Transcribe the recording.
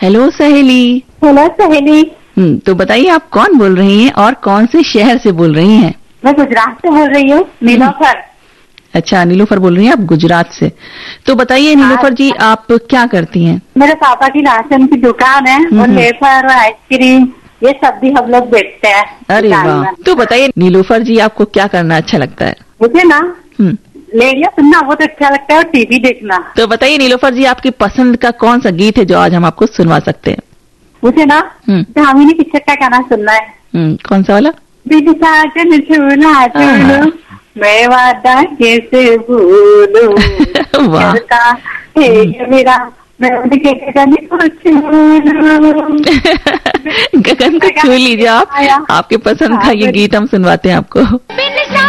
Hello सहेली। Hello सहेली। तो बताइए आप कौन बोल रही हैं और कौन से शहर से बोल रही हैं? मैं गुजरात से बोल रही हूँ, नीलोफर। अच्छा, नीलोफर बोल रही हैं आप गुजरात से। तो बताइए नीलोफर जी, आप क्या करती हैं? मेरे पापा की राशन की दुकान है और वेफर, आइसक्रीम ये सब भी हम लोग बेचते हैं। अरे वाह। तो बताइए नीलोफर जी, आपको क्या करना अच्छा लगता है? मुझे ना रेडियो सुनना बहुत अच्छा लगता है और टीवी देखना। तो बताइए नीलोफर जी, आपकी पसंद का कौन सा गीत है जो आज हम आपको सुनवा सकते हैं? मुझे ना धामिनी पिक्चर का गाना सुनना है। कौन सा वाला? बिन साजन झूला झूलो मैं वादा कैसे भूलूं करता है मेरा मैं उनके गगन को छू लूं। गगन को छू लीजिए आप। आपके पसंद का ये गीत हम सुनवाते हैं आपको।